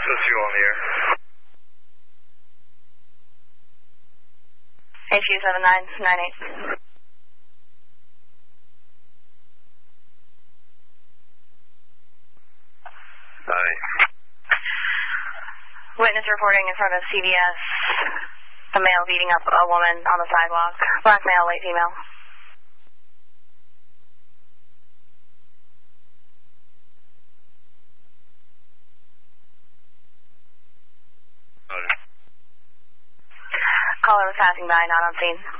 This is you on the air. HU7998. Hi. Witness reporting in front of CVS. A male beating up a woman on the sidewalk. Black male, white female. Okay. Caller was passing by, not on scene.